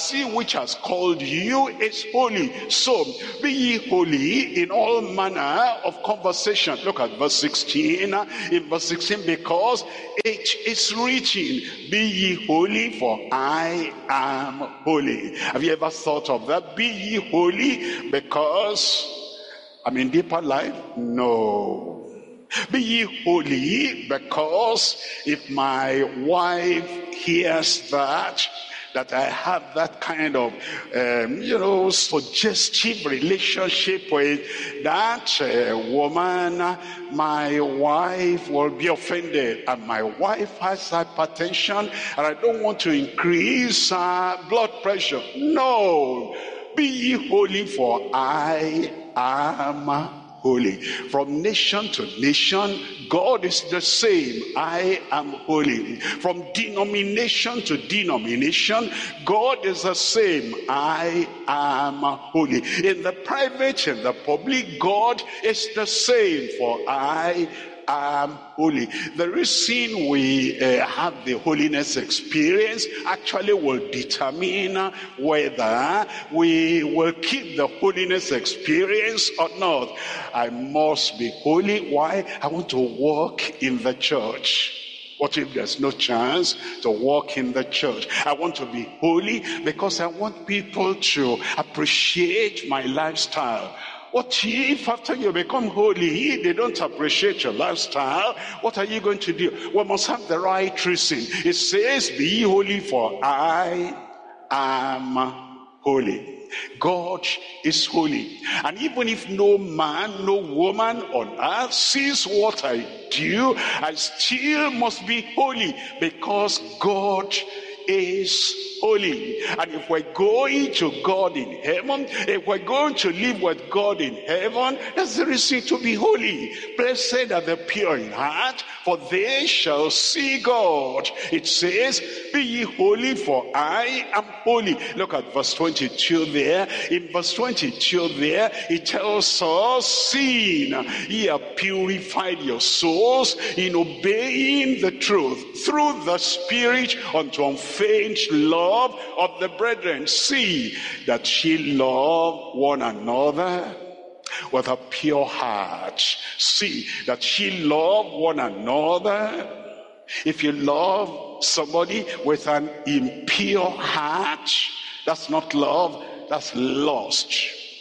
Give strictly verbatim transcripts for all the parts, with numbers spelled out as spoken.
he which has called you is holy. So be ye holy in all manner of conversation. Look at verse sixteen. In verse sixteen, because it is written, be ye holy, for I am holy. Have you ever thought of that? Be ye holy because I'm in deeper life? No. Be ye holy because if my wife hears that, that I have that kind of, um, you know, suggestive relationship with that uh, woman, my wife will be offended. And my wife has hypertension, and I don't want to increase uh, blood pressure. No. Be ye holy, for I am holy. From nation to nation, God is the same. I am holy. From denomination to denomination, God is the same. I am holy. In the private and the public, God is the same. For I am holy. The reason we uh, have the holiness experience actually will determine whether we will keep the holiness experience or not. I must be holy. Why? I want to walk in the church. What if there's no chance to walk in the church? I want to be holy because I want people to appreciate my lifestyle. What if after you become holy, they don't appreciate your lifestyle? What are you going to do? We must have the right reason. It says, be ye holy, for I am holy. God is holy. And even if no man, no woman on earth sees what I do, I still must be holy because God is holy. And if we're going to God in heaven, if we're going to live with God in heaven, that's the reason to be holy. Blessed are the pure in heart, for they shall see God. It says, be ye holy, for I am holy. Look at verse twenty-two there. In verse twenty-two there, it tells us, seeing ye have purified your souls in obeying the truth through the Spirit unto unfeigned love of the brethren. See that ye love one another with a pure heart. See that ye love one another. If you love somebody with an impure heart, that's not love, that's lust.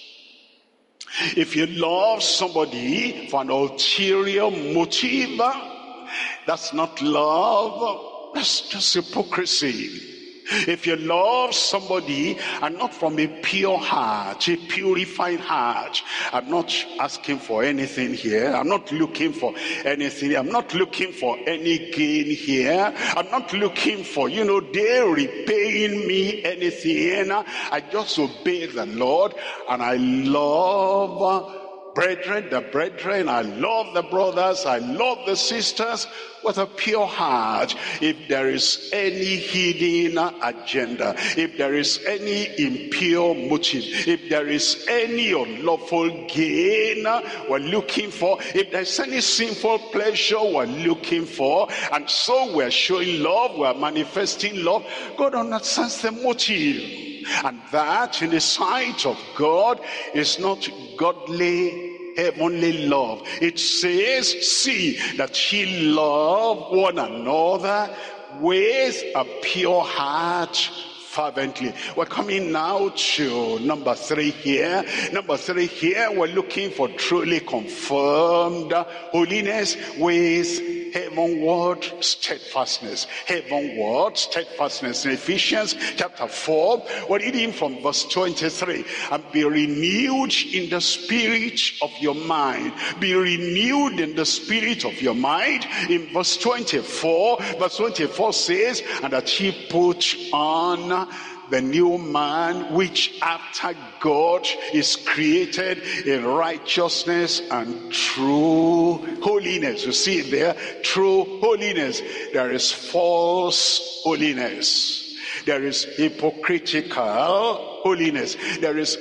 If you love somebody for an ulterior motive, that's not love, that's just hypocrisy. If you love somebody and not from a pure heart, a purified heart, I'm not asking for anything here. I'm not looking for anything. I'm not looking for any gain here. I'm not looking for, you know, they repaying me anything. I just obey the Lord and I love brethren, the brethren, I love the brothers, I love the sisters with a pure heart. If there is any hidden agenda, if there is any impure motive, if there is any unlawful gain we're looking for, if there's any sinful pleasure we're looking for, and so we're showing love, we're manifesting love, God understands the motive. And that in the sight of God is not godly, heavenly love. It says, see that ye love one another with a pure heart fervently. We're coming now to number three here. Number three here, we're looking for truly confirmed holiness with heavenward steadfastness. Heavenward steadfastness. In Ephesians chapter four, we're reading from verse twenty-three. And be renewed in the spirit of your mind. Be renewed in the spirit of your mind. In verse twenty-four, verse twenty-four says, and that ye put on the new man, which after God is created in righteousness and true holiness. You see it there, true holiness. There is false holiness. There is hypocritical holiness. There is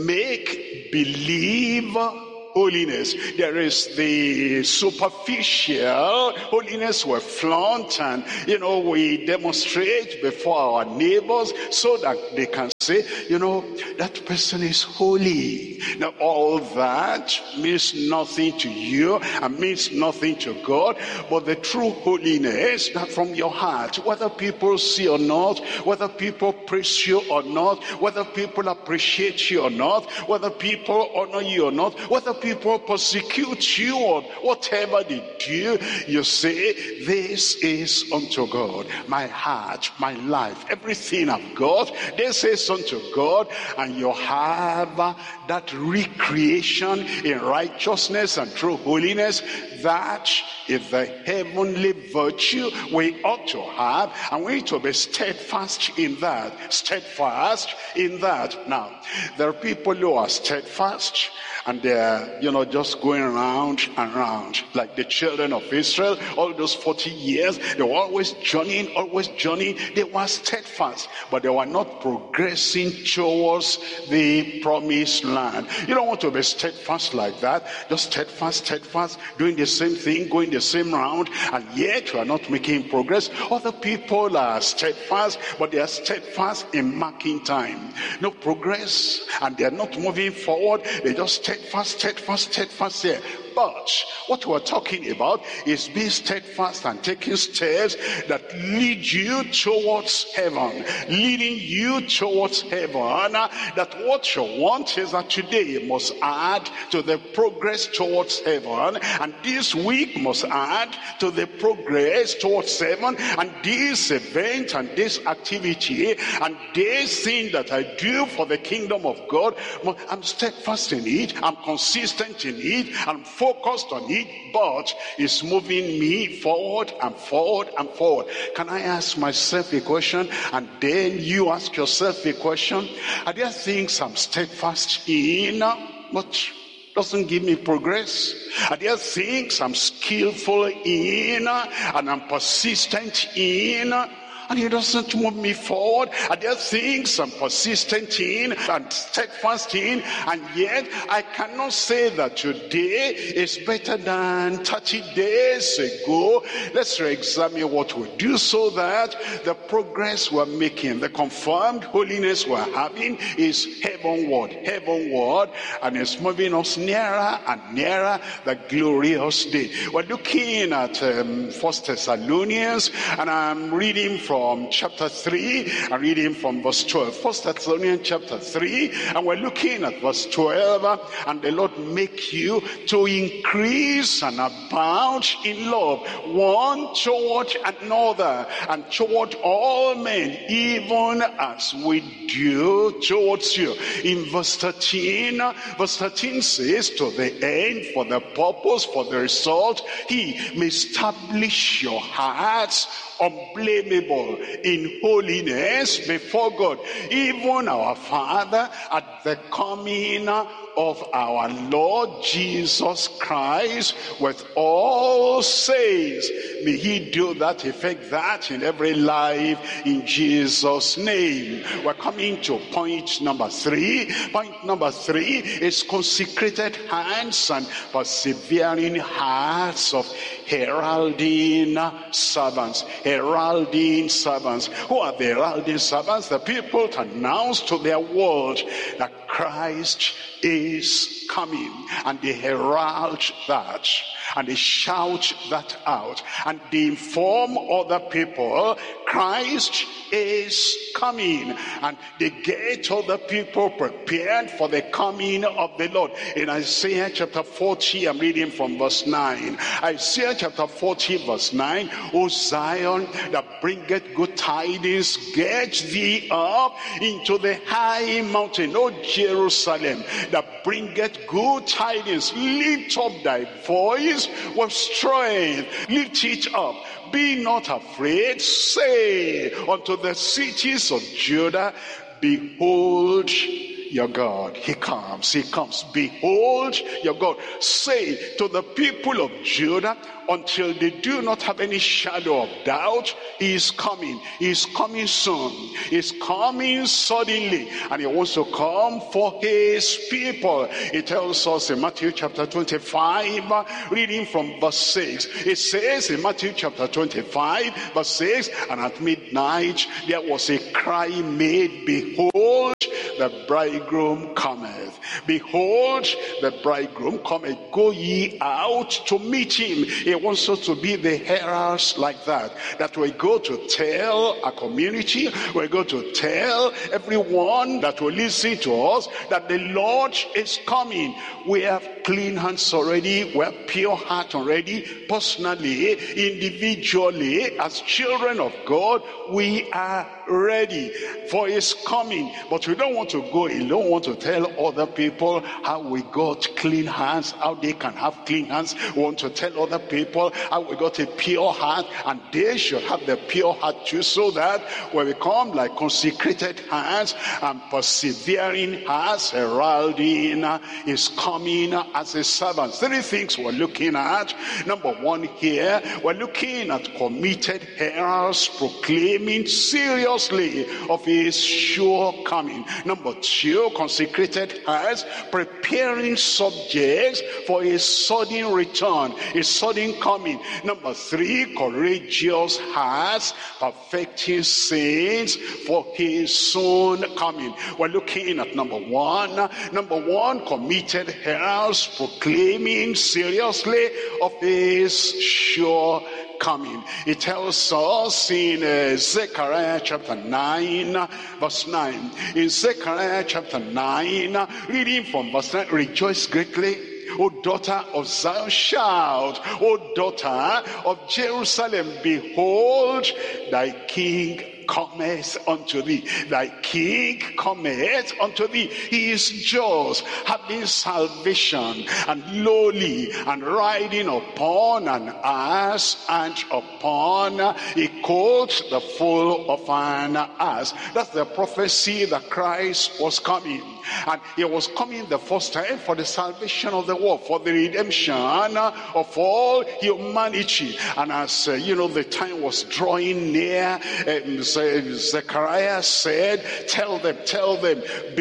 make-believe holiness. There is the superficial holiness we flaunt and, you know, we demonstrate before our neighbors so that they can say, you know, that person is holy. Now all that means nothing to you and means nothing to God, but the true holiness that from your heart, whether people see or not, whether people praise you or not, whether people appreciate you or not, whether people honor you or not, whether people persecute you or whatever they do, you say, this is unto God. My heart, my life, everything I've got, this is unto God. And you have uh, that recreation in righteousness and true holiness. That is the heavenly virtue we ought to have, and we need to be steadfast in that. Steadfast in that. Now, there are people who are steadfast, and they're, you know, just going around and around like the children of Israel. All those forty years, they were always journeying, always journeying. They were steadfast, but they were not progressing towards the promised land. You don't want to be steadfast like that. Just steadfast, steadfast, doing the same thing, going the same round, and yet you are not making progress. Other people are steadfast, but they are steadfast in marking time. No progress, and they are not moving forward. They just steadfast, steadfast, steadfast here. But what we're talking about is being steadfast and taking steps that lead you towards heaven, leading you towards heaven. That what you want is that today you must add to the progress towards heaven, and this week must add to the progress towards heaven, and this event and this activity and this thing that I do for the kingdom of God, I'm steadfast in it, I'm consistent in it, I'm focused on it, but it's moving me forward and forward and forward. Can I ask myself a question, and then you ask yourself a question? Are there things I'm steadfast in, but doesn't give me progress? Are there things I'm skillful in and I'm persistent in, and it doesn't move me forward? Are there things I'm persistent in and steadfast in, and yet I cannot say that today is better than thirty days ago? Let's re-examine what we do so that the progress we're making, the confirmed holiness we're having is heavenward, heavenward, and it's moving us nearer and nearer the glorious day. We're looking at um, First Thessalonians, and I'm reading from From chapter three, I'm reading from verse twelve. First Thessalonians chapter three, and we're looking at verse twelve. And the Lord make you to increase and abound in love, one toward another, and toward all men, even as we do towards you. In verse thirteen, verse thirteen says, to the end, for the purpose, for the result, he may establish your hearts unblameable in holiness before God, even our Father, at the coming of our Lord Jesus Christ with all saints. May he do that, effect that in every life in Jesus' name. We're coming to point number three. Point number three is consecrated hands and persevering hearts of heralding servants. Heralding servants. Who are the heralding servants? The people to announce to their world that Christ is coming, and they herald that, and they shout that out, and they inform other people Christ is coming, and they get other people prepared for the coming of the Lord. In Isaiah chapter forty, I'm reading from verse nine. Isaiah chapter forty verse nine, O Zion, that bringeth good tidings, get thee up into the high mountain. O Jerusalem, that bringeth good tidings, lift up thy voice with strength, lift it up, be not afraid. Say unto the cities of Judah, behold your God. He comes, he comes. Behold your God. Say to the people of Judah, until they do not have any shadow of doubt, he is coming. He is coming soon. He is coming suddenly. And he wants to come for his people. It tells us in Matthew chapter twenty-five, reading from verse six. It says in Matthew chapter twenty-five, verse six, and at midnight there was a cry made, behold, the bridegroom cometh. Behold, the bridegroom cometh. Go ye out to meet him. He wants us to be the heralds like that. That we go to tell our community, we go to tell everyone that will listen to us that the Lord is coming. We have clean hands already. We have pure heart already. Personally, individually, as children of God, we are ready for his coming. But we don't want to go alone. We want to tell other people how we got clean hands, how they can have clean hands. We want to tell other people how we got a pure heart, and they should have the pure heart too, so that when we come like consecrated hands and persevering hearts, heralding is coming as a servant. Three things we're looking at. Number one here, we're looking at committed heralds proclaiming seriously of his sure coming. Number two, consecrated hearts preparing subjects for his sudden return, his sudden coming. Number three, courageous hearts perfecting saints for his soon coming. We're looking at number one. Number one, committed heralds proclaiming seriously of his sure coming. It tells us in uh, Zechariah chapter nine, verse nine. In Zechariah chapter nine, reading from verse nine, rejoice greatly, O daughter of Zion, shout, O daughter of Jerusalem, behold, thy king cometh unto thee. Thy king cometh unto thee. He is just, having salvation, and lowly, and riding upon an ass, and upon a colt, the foal of an ass. That's the prophecy that Christ was coming. And he was coming the first time for the salvation of the world, for the redemption of all humanity. And as uh, you know, the time was drawing near, um, Zechariah said, tell them, tell them,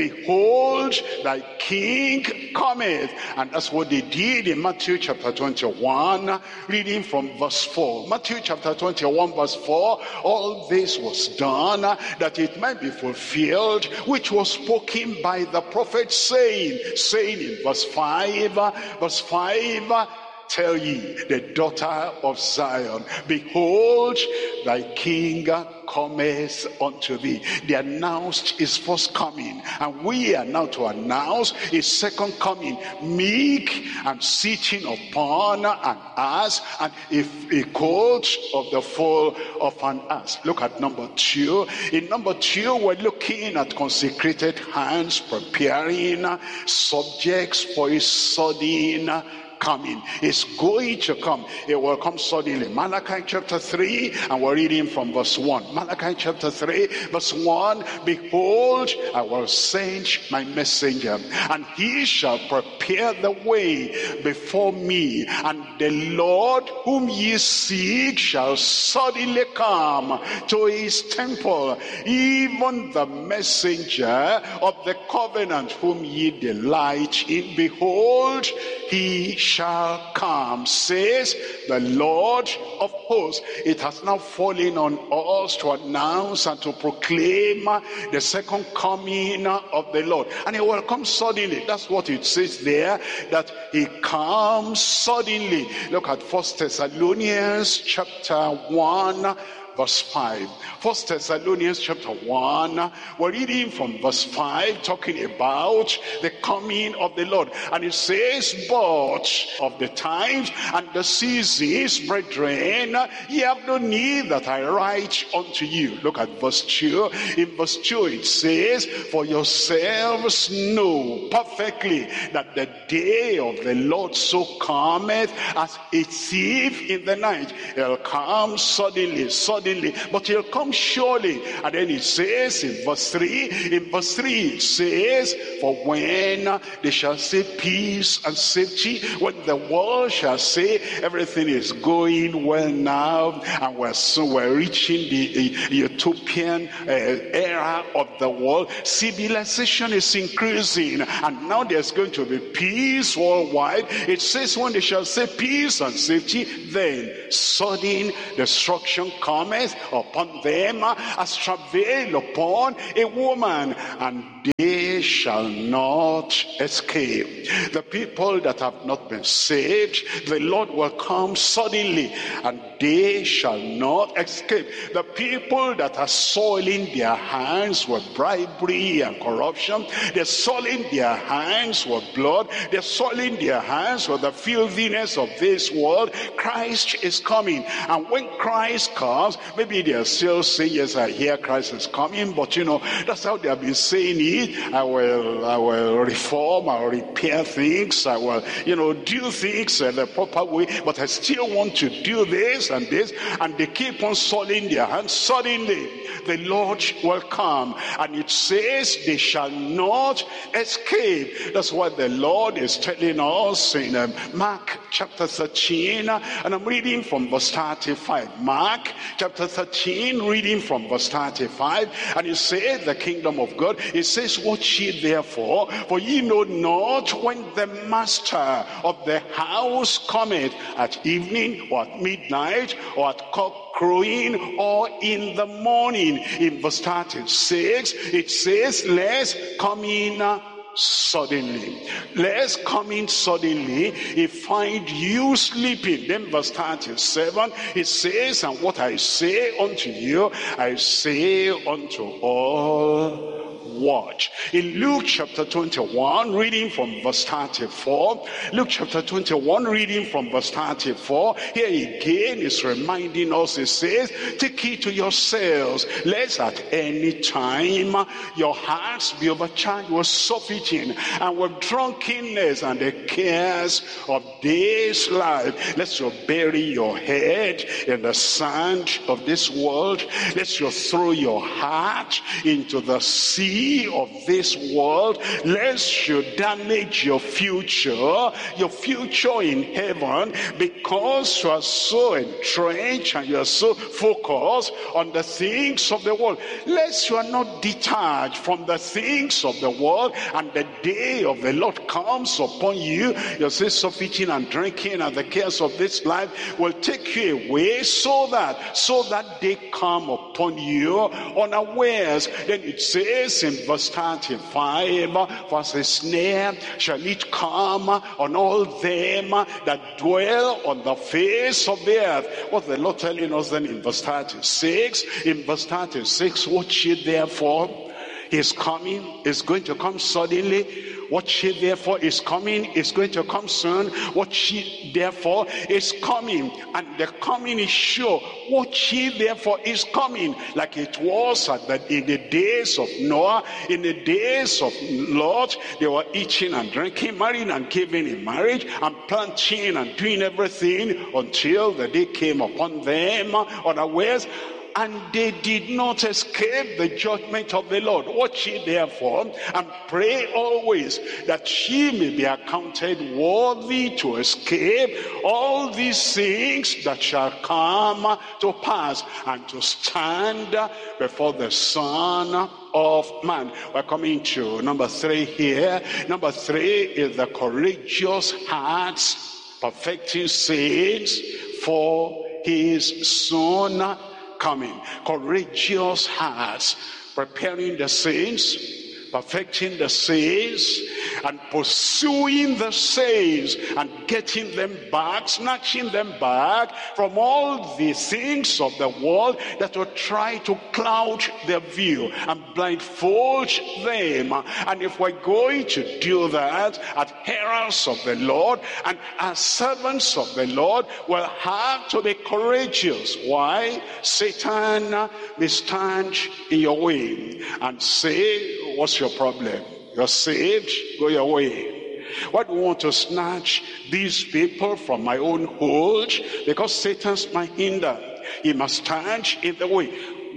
behold, thy king cometh. And that's what they did in Matthew chapter twenty-one, reading from verse four. Matthew chapter twenty-one, verse four, all this was done that it might be fulfilled, which was spoken by the prophet, saying, saying in verse five, verse five, tell ye the daughter of Zion, behold, thy king cometh unto thee. They announced his first coming, and we are now to announce his second coming, meek and sitting upon an ass, and a, a colt of the foal of an ass. Look at number two. In number two, we're looking at consecrated hands preparing subjects for his sudden coming. It's going to come. It will come suddenly. Malachi chapter three, and we're reading from verse one. Malachi chapter three, verse one, behold, I will send my messenger, and he shall prepare the way before me, and the Lord whom ye seek shall suddenly come to his temple, even the messenger of the covenant whom ye delight in. Behold, he shall come, says the Lord of hosts. It has now fallen on us to announce and to proclaim the second coming of the Lord. And it will come suddenly. That's what it says there, that he comes suddenly. Look at First Thessalonians chapter one, verse five. First Thessalonians chapter one, we're reading from verse five, talking about the coming of the Lord. And it says, but of the times and the seasons, brethren, ye have no need that I write unto you. Look at verse two. In verse two it says, for yourselves know perfectly that the day of the Lord so cometh as a thief in the night. It'll come suddenly, suddenly. suddenly, but he'll come surely. And then it says in verse three, in verse three it says, for when they shall say peace and safety, when the world shall say everything is going well now, and we're so we're reaching the uh, utopian uh, era of the world, civilization is increasing, and now there's going to be peace worldwide. It says when they shall say peace and safety, then sudden destruction cometh upon them as travail upon a woman, and they shall not escape. The people that have not been saved, the Lord will come suddenly, and they shall not escape. The people that are soiling their hands with bribery and corruption, they're soiling their hands with blood, they're soiling their hands with the filthiness of this world. Christ is coming, and when Christ comes, maybe they're still saying, yes, I hear Christ is coming, but you know, that's how they have been saying it. I will, I will reform, I will repair things, I will, you know, do things in the proper way, but I still want to do this and this, and they keep on soiling their hands. Suddenly the Lord will come, and it says they shall not escape. That's what the Lord is telling us in um, Mark chapter thirteen, and I'm reading from verse thirty-five. Mark chapter thirteen, reading from verse thirty-five, and it says the kingdom of God, it says, watch ye therefore, for ye know not when the master of the house cometh, at evening or at midnight or at cock crowing or in the morning. In verse thirty-six it says, lest coming suddenly, lest coming suddenly he find you sleeping. Then verse thirty-seven it says, and what I say unto you, I say unto all, watch. In Luke chapter twenty-one, reading from verse thirty-four, Luke chapter twenty-one, reading from verse thirty-four, here again is reminding us, it says, take heed to yourselves, lest at any time your hearts be overcharged with surfeiting and with drunkenness and the cares of this life, lest you bury your head in the sand of this world, lest you throw your heart into the sea of this world, lest you damage your future, your future in heaven, because you are so entrenched and you are so focused on the things of the world, lest you are not detached from the things of the world, and the day of the Lord comes upon you, you're still surfeiting and drinking, and the cares of this life will take you away, so that so that they come upon you unawares. Then it says in verse thirty-five, for as a snare shall it come on all them that dwell on the face of the earth. What's the Lord telling us then in verse thirty-six? In verse thirty-six, watch ye therefore, he is coming, is going to come suddenly. Watch ye therefore is coming, is going to come soon. Watch ye therefore is coming, and the coming is sure. Watch ye therefore is coming, like it was at the, in the days of Noah, in the days of Lot. They were eating and drinking, marrying and giving in marriage, and planting and doing everything until the day came upon them unawares, and they did not escape the judgment of the Lord. Watch ye therefore, and pray always, that ye may be accounted worthy to escape all these things that shall come to pass, and to stand before the Son of Man. We're coming to number three here. Number three is the courageous hearts perfecting saints for his son coming. Courageous hearts preparing the saints, perfecting the saints, and pursuing the saints, and getting them back, snatching them back from all the things of the world that will try to cloud their view and blindfold them. And if we're going to do that, adherents of the Lord and as servants of the Lord will have to be courageous. Why? Satan may stand in your way and say, what's your problem? You're saved, go your way. Why do you want to snatch these people from my own hold? Because Satan's my hinder. he must stand in the way.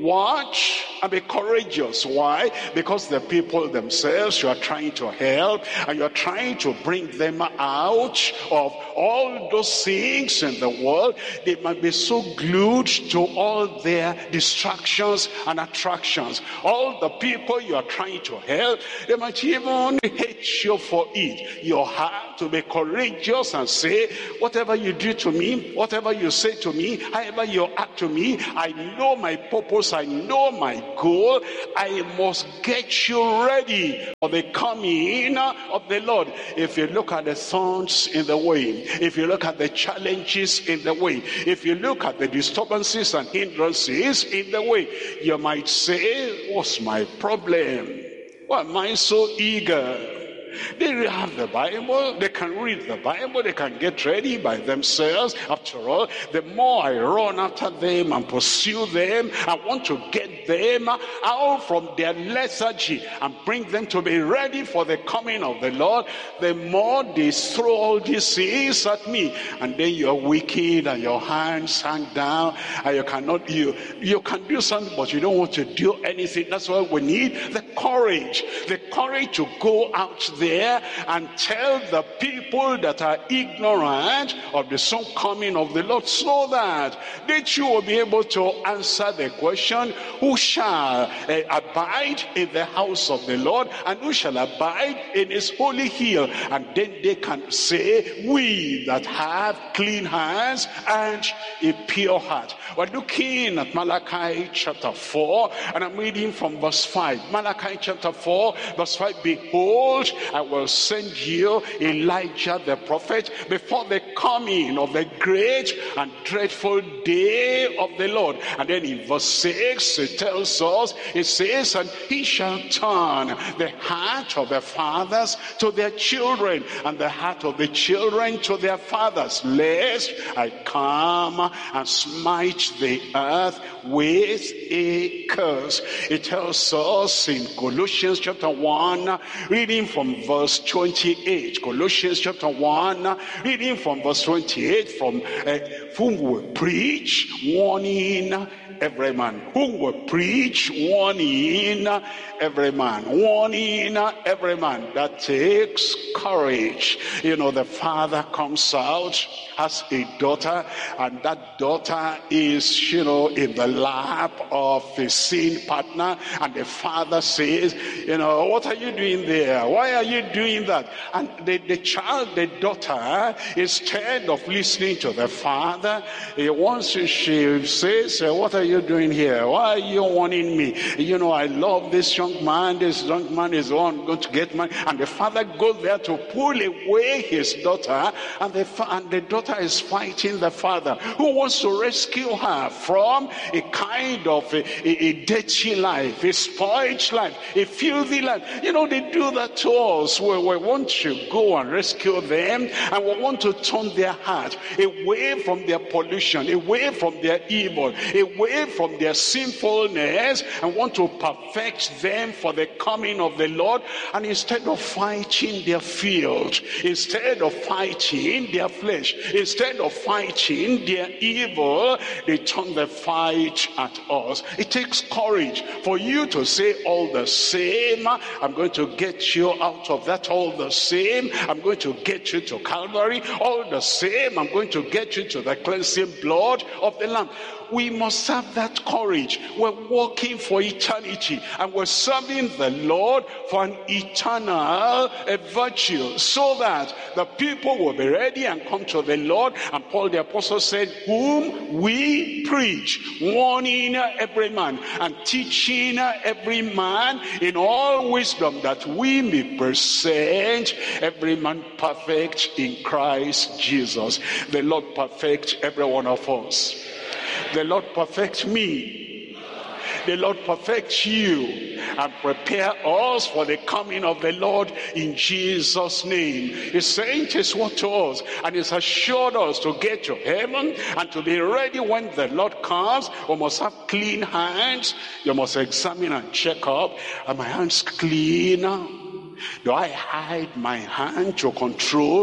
Watch and be courageous. Why? Because the people themselves you are trying to help, and you are trying to bring them out of all those things in the world. They might be so glued to all their distractions and attractions. All the people you are trying to help, they might even hate you for it. You have to be courageous and say, whatever you do to me, whatever you say to me, however you act to me, I know my purpose, I know my goal. I must get you ready for the coming of the Lord. If you look at the thorns in the way, if you look at the challenges in the way, if you look at the disturbances and hindrances in the way, you might say, what's my problem? Why am I so eager? They have the Bible, they can read the Bible, they can get ready by themselves. After all, the more I run after them and pursue them, I want to get them out from their lethargy and bring them to be ready for the coming of the Lord, the more they throw all these things at me. And then you're wicked and your hands hang down and you cannot, you, you can do something but you don't want to do anything. That's why we need the courage, the courage to go out there There and tell the people that are ignorant of the soon coming of the Lord, so that they too will be able to answer the question, who shall uh, abide in the house of the Lord, and who shall abide in his holy hill? And then they can say, we that have clean hands and a pure heart. We're looking at Malachi chapter four, and I'm reading from verse five. Malachi chapter four, verse five, behold, I will send you Elijah the prophet before the coming of the great and dreadful day of the Lord. And then in verse six it tells us, it says, and he shall turn the heart of the fathers to their children, and the heart of the children to their fathers, lest I come and smite the earth with a curse. It tells us in Colossians chapter one, reading from verse twenty-eight. Colossians chapter one, reading from verse twenty-eight, from uh, whom will preach, warning every man. Whom will preach, warning every man. Warning every man. That takes courage. You know, the father comes out, has a daughter, and that daughter is, you know, in the lap of a sin partner, and the father says, you know, what are you doing there? Why are you doing that? And the, the child, the daughter, instead of listening to the father, he wants to, she says, what are you doing here? Why are you warning me? You know, I love this young man. This young man is the one going to get money. And the father goes there to pull away his daughter, and the, and the daughter is fighting the father, who wants to rescue her from a kind of a, a, a dirty life, a spoiled life, a filthy life. You know, they do that to us, where we want to go and rescue them, and we want to turn their heart away from their pollution, away from their evil, away from their sinfulness, and want to perfect them for the coming of the Lord. And instead of fighting their field, instead of fighting their flesh, instead of fighting their evil, they turn the fight at us. It takes courage for you to say, all the same, I'm going to get you out of that. All the same, I'm going to get you to Calvary. All the same, I'm going to get you to the cleansing blood of the Lamb. We must have that courage. We're walking for eternity, and we're serving the Lord for an eternal uh, virtue, so that the people will be ready and come to the Lord. And Paul the apostle said, whom we preach, warning every man and teaching every man in all wisdom, that we may present every man perfect in Christ Jesus. The Lord perfect every one of us. The Lord perfect me. The Lord perfect you, and prepare us for the coming of the Lord in Jesus' name. He's saying his word to us, and he's assured us to get to heaven and to be ready when the Lord comes. We must have clean hands. You must examine and check up. Are my hands clean? Do I hide my hand to control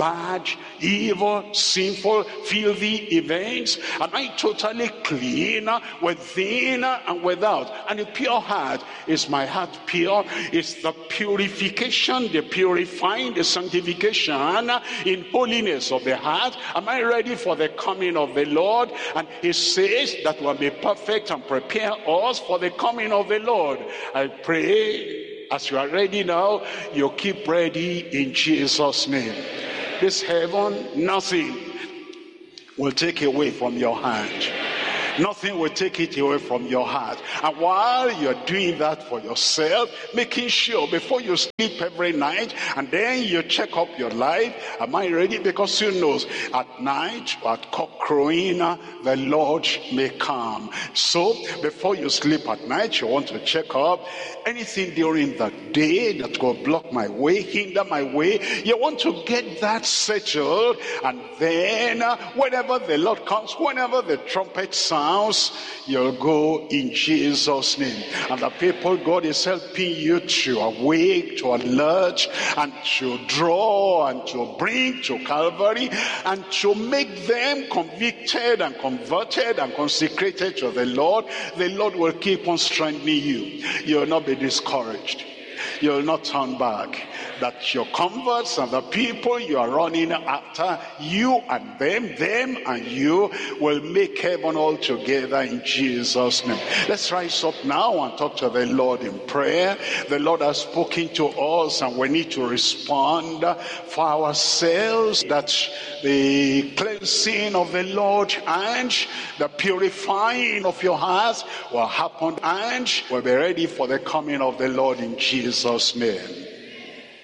bad, evil, sinful, filthy events? Am I totally clean within and without? And a pure heart, is my heart pure? Is the purification, the purifying, the sanctification in holiness of the heart? Am I ready for the coming of the Lord? And he says that will be perfect and prepare us for the coming of the Lord. I pray as you are ready now, you keep ready in Jesus' name. This heaven, nothing will take away from your hand. Nothing will take it away from your heart. And while you're doing that for yourself, making sure before you sleep every night, and then you check up your life, am I ready? Because who knows, at night, at cock crowing, the Lord may come. So before you sleep at night, you want to check up anything during the day that will block my way, hinder my way. You want to get that settled, and then whenever the Lord comes, whenever the trumpet sounds, you'll go in Jesus' name. And the people God is helping you to awake, to alert, and to draw, and to bring to Calvary, and to make them convicted and converted and consecrated to the Lord. The Lord will keep on strengthening you. You'll not be discouraged. You'll not turn back. That your converts and the people you are running after, you and them, them and you, will make heaven all together in Jesus' name. Let's rise up now and talk to the Lord in prayer. The Lord has spoken to us, and we need to respond for ourselves, that the cleansing of the Lord and the purifying of your hearts will happen, and we'll be ready for the coming of the Lord in Jesus' name.